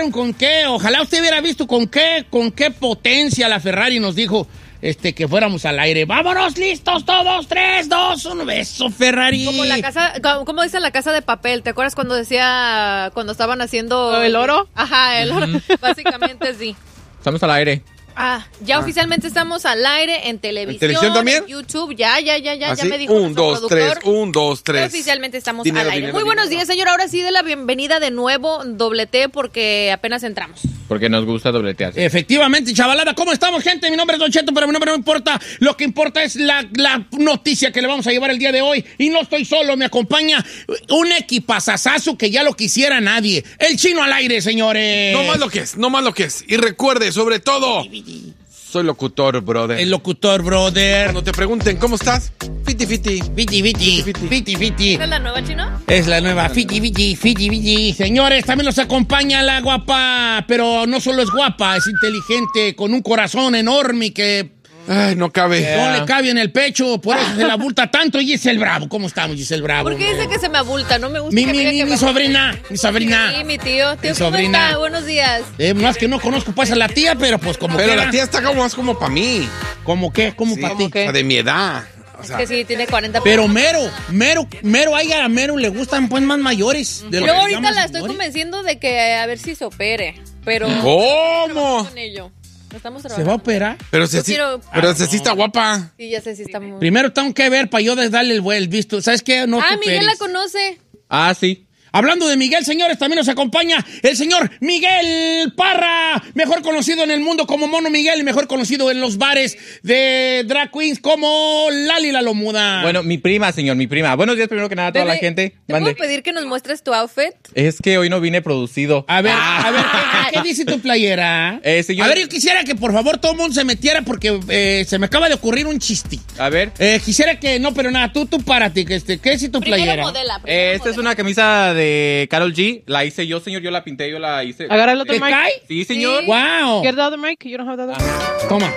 vieron con qué, ojalá usted hubiera visto con qué potencia la Ferrari nos dijo que fuéramos al aire. ¡Vámonos, listos todos! 3, 2, 1, beso, Ferrari. Como dice La Casa de Papel, ¿te acuerdas cuando cuando estaban haciendo... ¿El oro? Ajá, el oro, básicamente sí. Estamos al aire. Oficialmente estamos al aire en televisión. ¿En televisión también? En YouTube, ya me dijo 1, 2, 3, 1, 2, 3. Oficialmente estamos al aire. Muy buenos días, señor. Ahora sí de la bienvenida de nuevo, doble T, porque apenas entramos. Porque nos gusta dobletear. Efectivamente, chavalada. ¿Cómo estamos, gente? Mi nombre es Don Cheto, pero mi nombre no importa. Lo que importa es la noticia que le vamos a llevar el día de hoy. Y no estoy solo, me acompaña un equipazazazo que ya lo quisiera nadie. El Chino al aire, señores. No más lo que es. Y recuerde, sobre todo, soy locutor, brother. El locutor, brother. Cuando te pregunten, ¿cómo estás? Fiti, fiti. Fiti, fiti. Fiti, fiti. ¿Esa es la nueva, Chino? Es la nueva Fiti, fiti, fiti, fiti. Señores, también nos acompaña la guapa, pero no solo es guapa, es inteligente, con un corazón enorme que... Ay, no cabe. No le cabe en el pecho, por eso se la abulta tanto. Giselle Bravo, ¿cómo estamos, Giselle Bravo? ¿Por qué dice que se me abulta? No me gusta Mi sobrina. Sí, mi tío. Mi sobrina. ¿Cómo está? Buenos días. Más que no conozco pues a la tía, pero pues como Pero quiera. la tía está más como para mí. ¿Cómo qué? ¿Cómo Sí, para ti? o sea, de mi edad. O sea, Es que sí, tiene 40. Pero mero, a mero le gustan pues más mayores. De lo Yo que ahorita llaman la estoy señores. convenciendo de que a ver si se opere. Pero... ¿Cómo? Con ello. Estamos ¿Se trabajando. va a operar? Pero Yo sí quiero- está guapa. Sí, ya sé si está muy... Primero tengo que ver para yo darle el visto. ¿Sabes qué? No te Miguel operes. la conoce. Sí. Hablando de Miguel, señores, también nos acompaña el señor Miguel Parra, mejor conocido en el mundo como Mono Miguel y mejor conocido en los bares de drag queens como Lali la Lomuda. Bueno, mi prima, señor, mi prima. Buenos días primero que nada a toda Bebé, la gente. ¿Te Mande. puedo pedir que nos muestres tu outfit? Es que hoy no vine producido. A ver, ¿qué dice tu playera? Señor. A ver, yo quisiera que por favor todo el mundo se metiera porque se me acaba de ocurrir un chiste. A ver. Quisiera que, no, pero nada, tú párate, ¿qué dice tu playera? Modela. Esta es una camisa de Karol G. La hice yo, señor. Yo la pinté, yo la hice. Agarra el otro ¿Te mic. cae? Sí, señor. ¡Wow! Get the other mic. You don't have the other mic. Toma.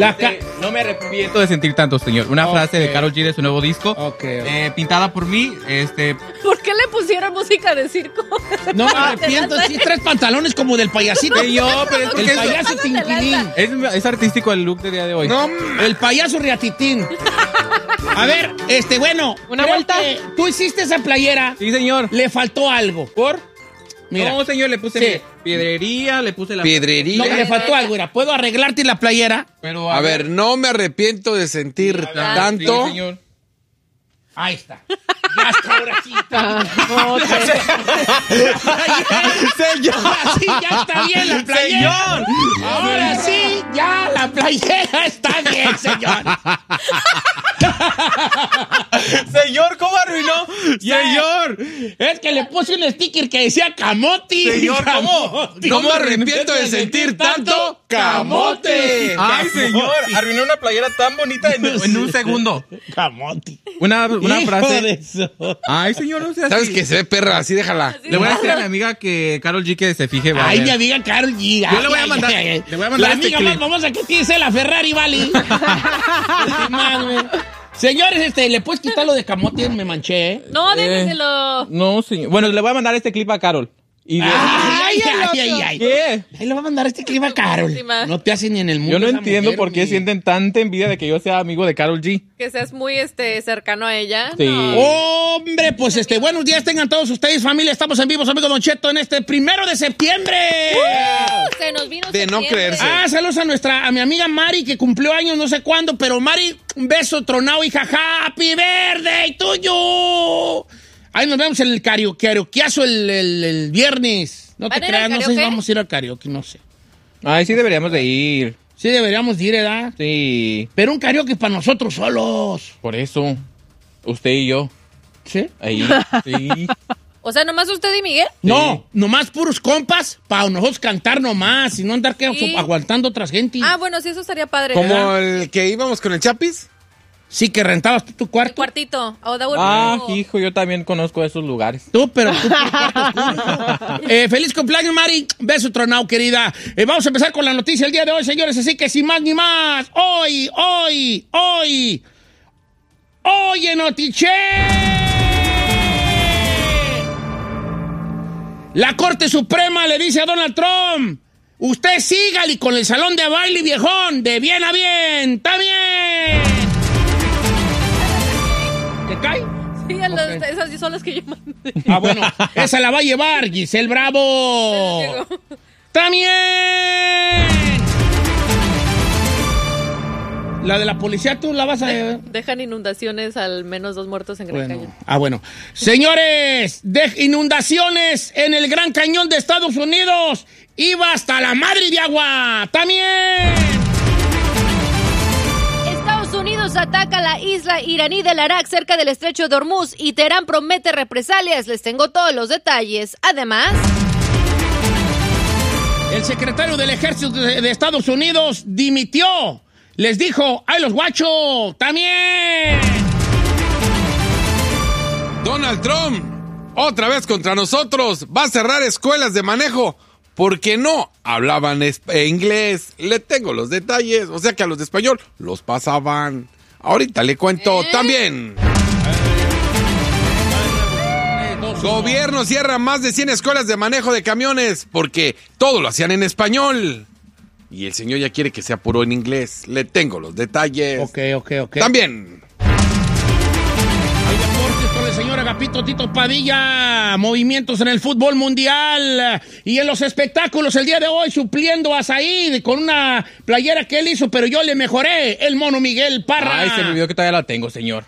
No me arrepiento de sentir tanto, señor. Una frase de Karol G de su nuevo disco. Ok. Pintada por mí. ¿Por qué le pusieron música de circo? No me arrepiento, sí traes pantalones como del payasito. Señor, pero es El porque payaso Tintilín. es artístico el look del día de hoy. No, El payaso Riatitín. A ver, bueno. Una creo vuelta. que tú hiciste esa playera. Sí, señor. Le faltó algo. ¿Por? Mira. No, señor, le puse Sí. piedrería, le puse la... piedrería. No, le faltó algo. Mira, ¿puedo arreglarte la playera? Pero, A ver, no me arrepiento de sentir tanto. Sí, señor. Ahí está. Ya está, ahora sí. Señor. Ahora sí, ya está bien la playera. Ahora sí, ya la playera está bien, señor. Señor, ¿cómo arruinó? Señor. Es que le puse un sticker que decía camote. Señor, ¿cómo? Camote. No me arrepiento de sentir tanto camote. Ay, señor, arruinó una playera tan bonita en un segundo. Camote. Una Hijo frase. de eso. Ay, señor, no sea así. ¿Sabes que se ve perra? Así déjala. Le voy a decir a mi amiga que Karol G que se fije. va a Ay, ver. mi amiga Karol G. Yo le voy a mandar- le voy a mandar la este amiga clip. más famosa que tiene es la Ferrari, vale. Señores, le puedes quitar lo de camote, me manché, ¿eh? No, déjenselo. No, señor. Bueno, le voy a mandar este clip a Karol. Y Ay. ¿Qué? Ahí le va a mandar este clip a Carol. Sí, ma. No te hace ni en el mundo. Yo no esa entiendo mujer, por qué ni- sienten tanta envidia de que yo sea amigo de Karol G. Que seas muy cercano a ella. Sí. No. Hombre, pues buenos días tengan todos ustedes, familia. Estamos en vivo, amigo Don Cheto, en este 1 de septiembre. Se nos vino De no septiembre. creerse. Saludos a mi amiga Mari, que cumplió años no sé cuándo, pero Mari, un beso tronado, hija. Happy birthday tuyo. Ahí nos vemos en el karaokeazo el viernes. No te ¿Van a ir al creas, no sé si karaoke? vamos a ir al karaoke, no sé. Ay, sí deberíamos de ir. Sí deberíamos de ir, ¿verdad? Sí. Pero un karaoke para nosotros solos. Por eso. Usted y yo. ¿Sí? Ahí. Sí. O sea, nomás usted y Miguel. No, nomás puros compas para nosotros cantar nomás y no andar Sí. aguantando otras gente. Bueno, sí, eso estaría padre. Como el que íbamos con el Chapis. Sí, que rentabas tú tu El cuarto. cuartito. Hijo, yo también conozco esos lugares. Pero tú por cuarto oscuro. Feliz cumpleaños, Mari. Beso tronado, querida. Vamos a empezar con la noticia el día de hoy, señores. Así que sin más ni más. Hoy en Notiche. La Corte Suprema le dice a Donald Trump, usted sígale con el salón de baile, viejón, de bien a bien, está bien. ¿Te cae? Sí, esas son las que yo mandé. Ah, bueno, esa la va a llevar Giselle Bravo. ¡También! La de la policía, ¿tú la vas a llevar? Dejan inundaciones, al menos 2 muertos en Gran Cañón. Ah, bueno. Señores, de inundaciones en el Gran Cañón de Estados Unidos. Iba hasta la madre de agua. ¡También! Estados Unidos ataca la isla iraní del Arak cerca del estrecho de Hormuz y Teherán promete represalias. Les tengo todos los detalles. Además, el secretario del Ejército de Estados Unidos dimitió. Les dijo, ¡ay, los guachos! ¡También! Donald Trump, otra vez contra nosotros, va a cerrar escuelas de manejo porque no hablaban inglés. Le tengo los detalles, o sea que a los de español los pasaban. Ahorita le cuento también. Gobierno cierra más de 100 escuelas de manejo de camiones porque todo lo hacían en español. Y el señor ya quiere que sea puro en inglés. Le tengo los detalles. Ok. También. Hay deportes con el señor Agapito Tito Padilla. Movimientos en el fútbol mundial. Y en los espectáculos el día de hoy supliendo a Said con una playera que él hizo, pero yo le mejoré. El mono Miguel Parra. Ay, se me olvidó que todavía la tengo, señor.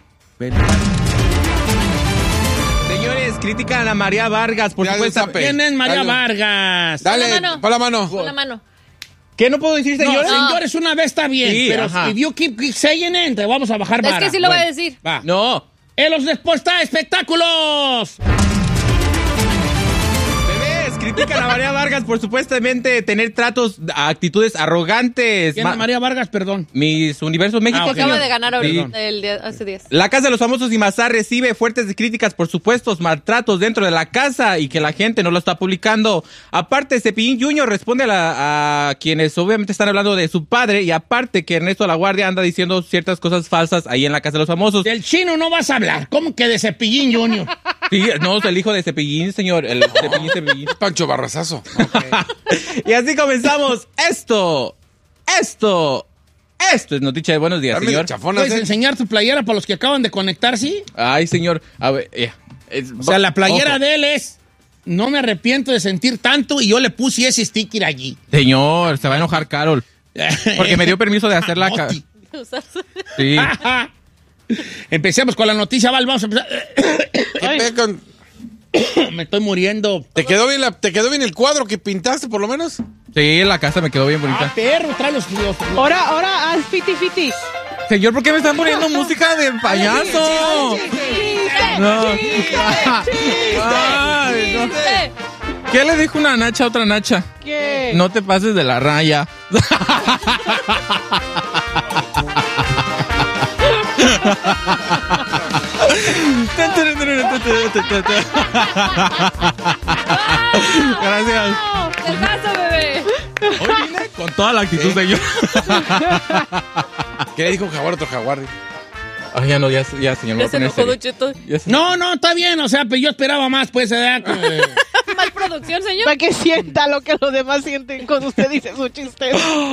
Señores, critican a María Vargas, por supuesto. ¿Quién es María Vargas? Dale, pon la mano. con la mano. ¿Qué no puedo decir, señor? No, señores, una vez está bien, Sí, pero ajá. if you keep saying it, te vamos a bajar vara. Es que sí lo voy a decir. Va. No. En los después está espectáculos. Bebés, critican a María Vargas por supuestamente tener actitudes arrogantes. ¿Quién es María Vargas? Perdón. Mis Universos México, ok. señor. Acaba de ganar ahorita, Sí. hace 10. La Casa de los Famosos y Mazar recibe fuertes críticas por supuestos maltratos dentro de la casa y que la gente no lo está publicando. Aparte, Cepillín Jr. responde a quienes obviamente están hablando de su padre y aparte que Ernesto La Guardia anda diciendo ciertas cosas falsas ahí en la Casa de los Famosos. Del chino no vas a hablar. ¿Cómo que de Cepillín Junior? Sí, no, es el hijo de Cepillín, señor. El Cepillín. Pancho Barrazazo. Y así comenzamos. Esto es noticia de buenos días, Dame señor. de chafonas, ¿Puedes enseñar tu playera para los que acaban de conectar, sí? Ay, señor. A ver, O sea, la playera ojo. de él es... No me arrepiento de sentir tanto y yo le puse ese sticker allí. Señor, se va a enojar Carol. Porque me dio permiso de hacer la... Moti. Sí. Empecemos con la noticia, Val. Vamos a empezar. ¿Qué pedo con- Me estoy muriendo. ¿Te quedó bien el cuadro que pintaste, por lo menos? Sí, la casa me quedó bien bonita. Ah, perro, trae los... Ahora haz fiti. Señor, ¿por qué me están poniendo música de payaso? No. Ay, no. ¿Qué le dijo una nacha a otra nacha? ¿Qué? No te pases de la raya. Gracias. ¡El vaso, bebé! Hoy vine con toda la actitud, señor. ¿Qué le dijo un jaguar a otro jaguar? Ay, ya no, ya señor. Ya me voy a se poner enojó, serio. Don Cheto. Ya se- No, está bien. O sea, pues yo esperaba más, pues. ¿Mal producción, señor? Para que sienta lo que los demás sienten cuando usted dice su chiste.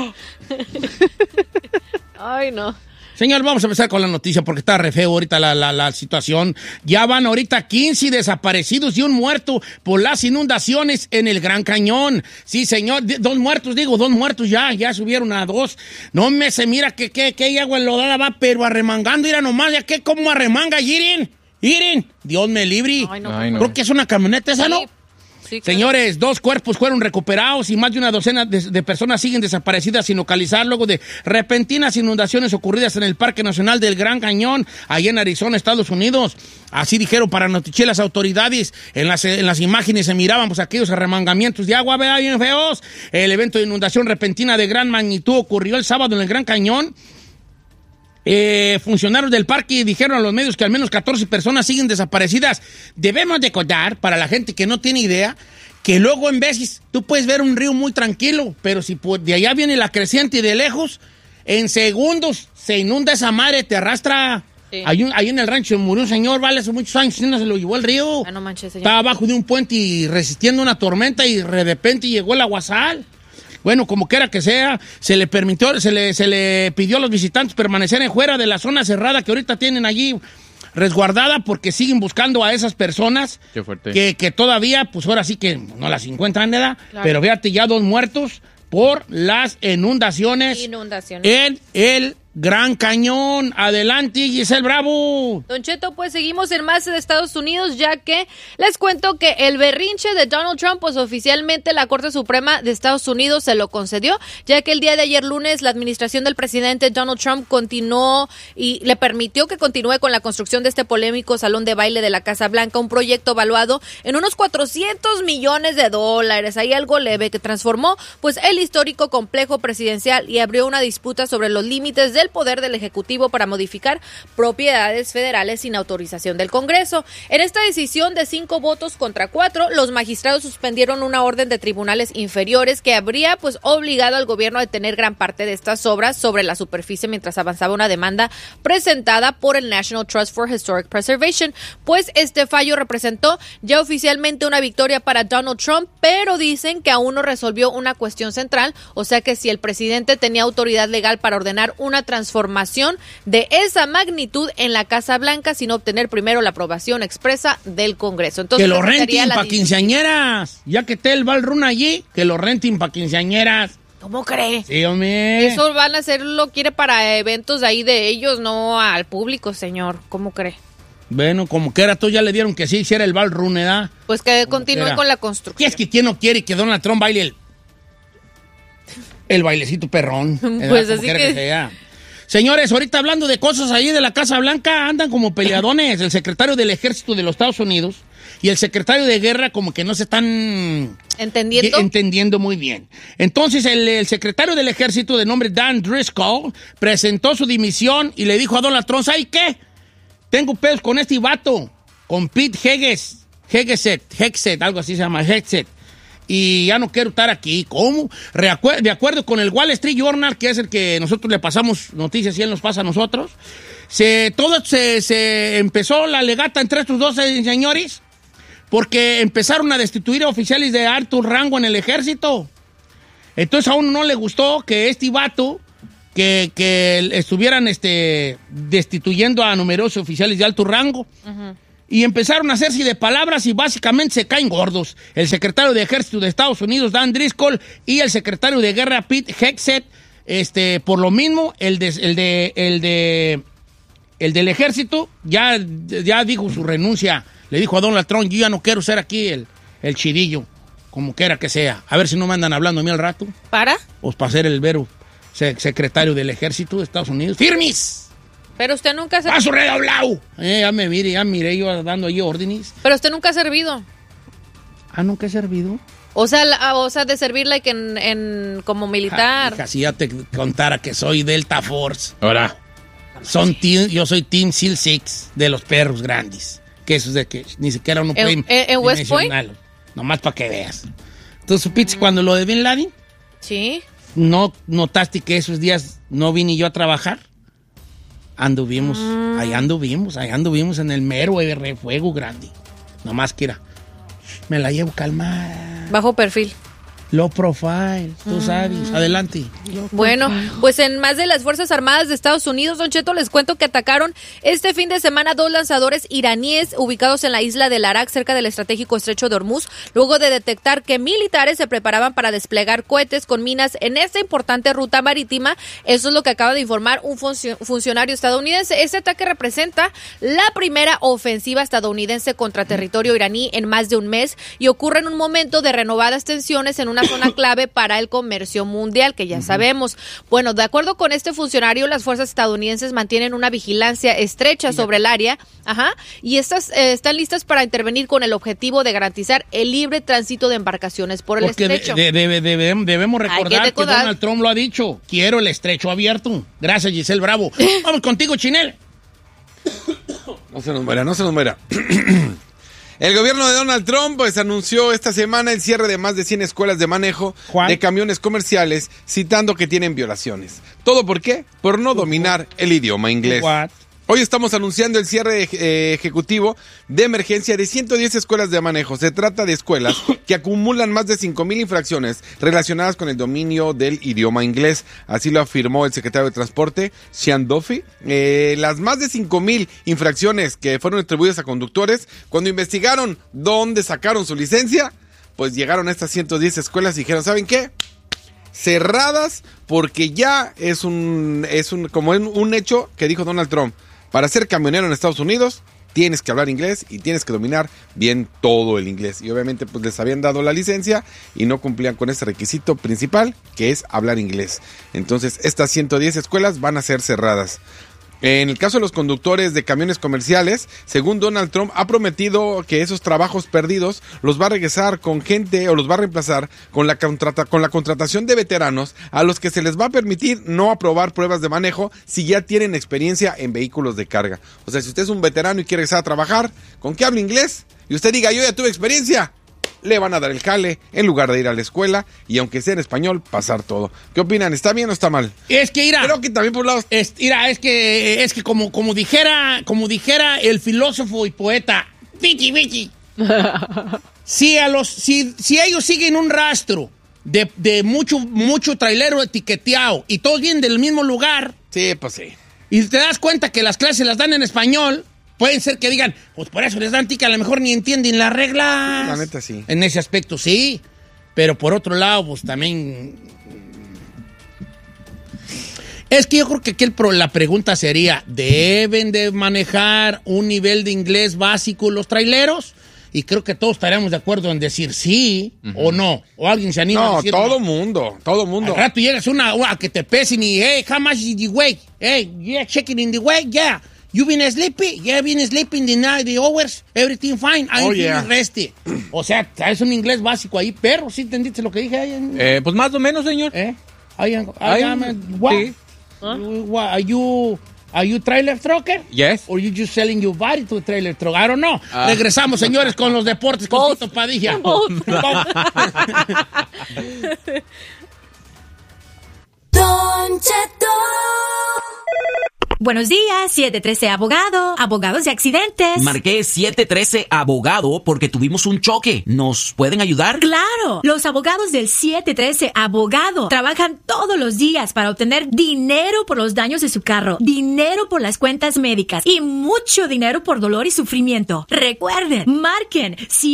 Ay, no. Señor, vamos a empezar con la noticia porque está re feo ahorita la situación. Ya van ahorita 15 desaparecidos y un muerto por las inundaciones en el Gran Cañón. Sí, señor, 2 muertos ya subieron a 2. No me se mira que agua enlodada va, pero arremangando, mira nomás, ya que como arremanga, Irin, Dios me libre. Ay, no. Ay, no. Creo que es una camioneta esa, ¿no? Sí, claro. Señores, 2 cuerpos fueron recuperados y más de una docena de personas siguen desaparecidas sin localizar luego de repentinas inundaciones ocurridas en el Parque Nacional del Gran Cañón, allá en Arizona, Estados Unidos. Así dijeron para Notiche las autoridades. En las imágenes se miraban pues aquellos arremangamientos de agua, ¿verdad? Bien feos. El evento de inundación repentina de gran magnitud ocurrió el sábado en el Gran Cañón. Funcionarios del parque dijeron a los medios que al menos 14 personas siguen desaparecidas. Debemos de contar, para la gente que no tiene idea, que luego en veces tú puedes ver un río muy tranquilo, pero si de allá viene la creciente y de lejos, en segundos se inunda esa madre, te arrastra Sí. Ahí en el rancho murió un señor, vale, hace muchos años, no se lo llevó el río. Ah, no manches, señor. Estaba abajo de un puente y resistiendo una tormenta y de repente llegó el aguacil. Bueno, como quiera que sea, se le pidió a los visitantes permanecer fuera de la zona cerrada que ahorita tienen allí resguardada porque siguen buscando a esas personas. Qué fuerte. Que todavía, pues ahora sí que no las encuentran, ¿verdad? Claro. Pero fíjate, ya 2 muertos por las inundaciones en el Gran Cañón. Adelante, Giselle Bravo. Don Cheto, pues seguimos en más de Estados Unidos, ya que les cuento que el berrinche de Donald Trump, pues oficialmente la Corte Suprema de Estados Unidos se lo concedió, ya que el día de ayer lunes la administración del presidente Donald Trump continuó y le permitió que continúe con la construcción de este polémico salón de baile de la Casa Blanca, un proyecto evaluado en unos $400 millones. Ahí algo leve que transformó pues el histórico complejo presidencial y abrió una disputa sobre los límites del poder del Ejecutivo para modificar propiedades federales sin autorización del Congreso. En esta decisión de 5 votos contra 4, los magistrados suspendieron una orden de tribunales inferiores que habría pues obligado al gobierno a detener gran parte de estas obras sobre la superficie mientras avanzaba una demanda presentada por el National Trust for Historic Preservation. Pues este fallo representó ya oficialmente una victoria para Donald Trump, pero dicen que aún no resolvió una cuestión central, o sea que si el presidente tenía autoridad legal para ordenar una transformación de esa magnitud en la Casa Blanca sin obtener primero la aprobación expresa del Congreso. Entonces, que lo renten para quinceañeras. Ya que esté el ballroom allí, que lo renten para quinceañeras. ¿Cómo cree? Sí, hombre. Eso van a hacerlo, quiere para eventos de ahí de ellos, no al público, señor. ¿Cómo cree? Bueno, como que era tú, ya le dieron que sí hiciera el ballroom, ¿verdad? Pues que continúe con la ¿Qué construcción. es que quién no quiere que Donald Trump baile el bailecito perrón? Pues como así quiera que sea. Señores, ahorita hablando de cosas ahí de la Casa Blanca, andan como peleadones el secretario del Ejército de los Estados Unidos y el secretario de Guerra como que no se están entendiendo muy bien. Entonces, el secretario del Ejército de nombre Dan Driscoll presentó su dimisión y le dijo a Donald Trump, ¿sabes qué? Tengo pedos con este vato, con Pete Hegseth, algo así se llama, Hegseth. Y ya no quiero estar aquí. ¿Cómo? De acuerdo con el Wall Street Journal, que es el que nosotros le pasamos noticias y él nos pasa a nosotros, se empezó la legata entre estos dos señores porque empezaron a destituir a oficiales de alto rango en el ejército. Entonces a uno no le gustó que este vato, que estuvieran destituyendo a numerosos oficiales de alto rango. Uh-huh. Y empezaron a hacerse de palabras y básicamente se caen gordos. El secretario de Ejército de Estados Unidos, Dan Driscoll, y el secretario de Guerra, Pete Hegseth, por lo mismo, el del Ejército ya dijo su renuncia. Le dijo a Donald Trump, yo ya no quiero ser aquí el chidillo, como quiera que sea. A ver si no me andan hablando a mí al rato. ¿Para? Pues para ser el vero secretario del Ejército de Estados Unidos. ¡Firmis! Pero usted nunca ha servido. ¡Paso redoblado! Ya miré yo dando ahí órdenes. Pero usted nunca ha servido. ¿Ah, nunca he servido? O sea, de servir like como militar. Hija, si ya te contara que soy Delta Force. Ahora. Yo soy Team SEAL 6 de los perros grandes. Que eso es de que ni siquiera uno puede ¿En West Point? Nomás para que veas. ¿Tú supiste cuando lo de Bin Laden? Sí. ¿No notaste que esos días no vine yo a trabajar? Anduvimos en el mero fuego grande. Nomás que me la llevo calmada. Bajo perfil. Low profile, tú sabes. Adelante. Bueno, pues en más de las Fuerzas Armadas de Estados Unidos, Don Cheto, les cuento que atacaron este fin de semana 2 lanzadores iraníes ubicados en la isla del Arak, cerca del estratégico estrecho de Hormuz, luego de detectar que militares se preparaban para desplegar cohetes con minas en esta importante ruta marítima. Eso es lo que acaba de informar un funcionario estadounidense. Este ataque representa la primera ofensiva estadounidense contra territorio iraní en más de un mes y ocurre en un momento de renovadas tensiones en una zona clave para el comercio mundial, que ya sabemos. Bueno, de acuerdo con este funcionario, las fuerzas estadounidenses mantienen una vigilancia estrecha sobre el área, y estas están listas para intervenir con el objetivo de garantizar el libre tránsito de embarcaciones por el estrecho. Debemos recordar que Donald Trump lo ha dicho, quiero el estrecho abierto. Gracias, Giselle Bravo. Vamos contigo, Chinel. No se nos muera. El gobierno de Donald Trump pues anunció esta semana el cierre de más de 100 escuelas de manejo de camiones comerciales, citando que tienen violaciones. ¿Todo por qué? Por no dominar el idioma inglés. Hoy estamos anunciando el cierre ejecutivo de emergencia de 110 escuelas de manejo. Se trata de escuelas que acumulan más de 5,000 infracciones relacionadas con el dominio del idioma inglés. Así lo afirmó el secretario de Transporte, Sean Duffy. Las más de 5,000 infracciones que fueron atribuidas a conductores, cuando investigaron dónde sacaron su licencia, pues llegaron a estas 110 escuelas y dijeron, ¿saben qué? Cerradas, porque ya es un hecho que dijo Donald Trump. Para ser camionero en Estados Unidos, tienes que hablar inglés y tienes que dominar bien todo el inglés. Y obviamente pues les habían dado la licencia y no cumplían con ese requisito principal, que es hablar inglés. Entonces, estas 110 escuelas van a ser cerradas. En el caso de los conductores de camiones comerciales, según Donald Trump, ha prometido que esos trabajos perdidos los va a regresar con gente o los va a reemplazar con la contratación de veteranos a los que se les va a permitir no aprobar pruebas de manejo si ya tienen experiencia en vehículos de carga. O sea, si usted es un veterano y quiere regresar a trabajar, con que hable inglés y usted diga, yo ya tuve experiencia, le van a dar el jale en lugar de ir a la escuela y aunque sea en español, pasar todo. ¿Qué opinan? ¿Está bien o está mal? Es que, Ira, creo que también por un lado... es que como dijera el filósofo y poeta, Vicky. si ellos siguen un rastro de mucho trailero etiqueteado y todos vienen del mismo lugar... Sí, pues sí. Y te das cuenta que las clases las dan en español... Pueden ser que digan, pues por eso les dan tica, a lo mejor ni entienden las reglas. La neta, sí. En ese aspecto, sí. Pero por otro lado, pues también... Es que yo creo que aquí la pregunta sería, ¿deben de manejar un nivel de inglés básico los traileros? Y creo que todos estaríamos de acuerdo en decir sí o no. O alguien se anima a decir no. Todo mundo. Al rato llegas a que te pesen y, hey, how much is the weight? Hey, yeah, checking in the weight, yeah. You been sleepy? Yeah, been sleeping the night, the hours, everything fine. I'm feeling resty. O sea, es un inglés básico ahí, perro. ¿Sí entendiste lo que dije ahí? Pues más o menos, señor. What? Sí. Are you trailer trucker? Yes. Or you just selling your body to a trailer trucker? I don't know. Regresamos, señores, con los deportes con Tito Padilla. Don Cheto. Buenos días, 713 Abogado, abogados de accidentes. Marqué 713 Abogado porque tuvimos un choque. ¿Nos pueden ayudar? ¡Claro! Los abogados del 713 Abogado trabajan todos los días para obtener dinero por los daños de su carro, dinero por las cuentas médicas y mucho dinero por dolor y sufrimiento. Recuerden, marquen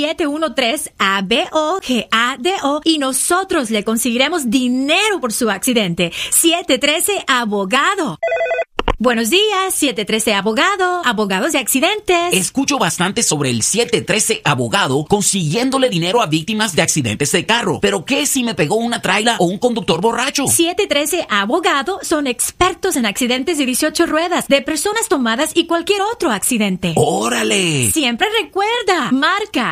713-ABOGADO y nosotros le conseguiremos dinero por su accidente. 713 Abogado. Buenos días, 713 Abogado, abogados de accidentes. Escucho bastante sobre el 713 Abogado consiguiéndole dinero a víctimas de accidentes de carro. ¿Pero qué si me pegó una traila o un conductor borracho? 713 Abogado son expertos en accidentes de 18 ruedas, de personas tomadas y cualquier otro accidente. ¡Órale! Siempre recuerda, marca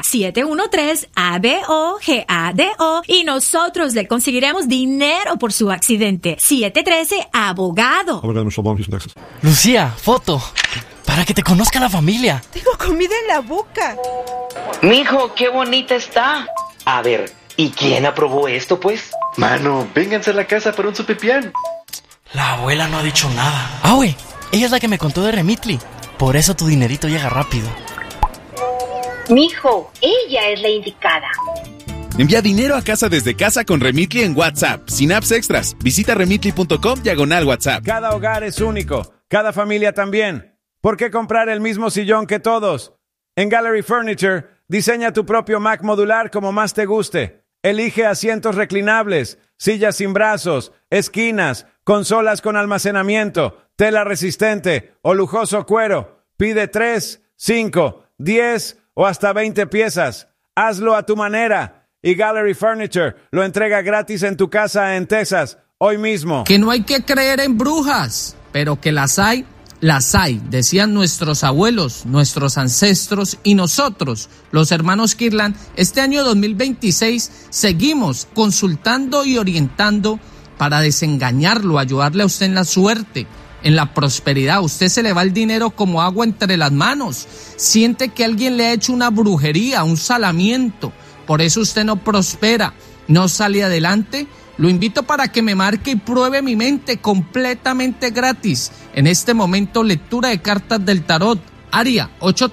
713-ABOGADO y nosotros le conseguiremos dinero por su accidente. 713 Abogado. Lucía, foto. Para que te conozca la familia. Tengo comida en la boca. Mijo, qué bonita está. A ver, ¿y quién aprobó esto, pues? Mano, vénganse a la casa para un sopipián. La abuela no ha dicho nada. Ah, güey, ella es la que me contó de Remitly. Por eso tu dinerito llega rápido. Mijo, ella es la indicada. Envía dinero a casa desde casa con Remitly en WhatsApp, sin apps extras. Visita remitly.com/WhatsApp. Cada hogar es único, cada familia también. ¿Por qué comprar el mismo sillón que todos? En Gallery Furniture, diseña tu propio Mac modular como más te guste. Elige asientos reclinables, sillas sin brazos, esquinas, consolas con almacenamiento, tela resistente o lujoso cuero. Pide 3, 5, 10 o hasta 20 piezas. Hazlo a tu manera. Y Gallery Furniture lo entrega gratis en tu casa en Texas, hoy mismo. Que no hay que creer en brujas, pero que las hay, decían nuestros abuelos, nuestros ancestros y nosotros, los hermanos Kirtland. Este año 2026 seguimos consultando y orientando para desengañarlo, ayudarle a usted en la suerte, en la prosperidad. Usted se le va el dinero como agua entre las manos. Siente que alguien le ha hecho una brujería, un salamiento. Por eso usted no prospera, no sale adelante Lo invito para que me marque y pruebe mi mente completamente gratis. En este momento, lectura de cartas del tarot. Área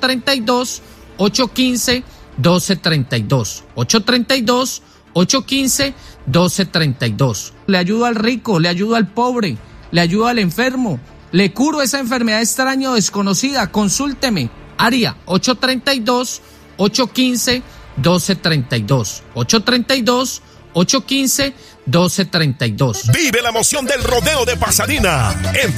832-815-1232. 832-815-1232. Le ayudo al rico, le ayudo al pobre, le ayudo al enfermo. Le curo esa enfermedad extraña o desconocida. Consúlteme. Área 832-815-1232. 832-815-1232. Vive la emoción del rodeo de Pasadena.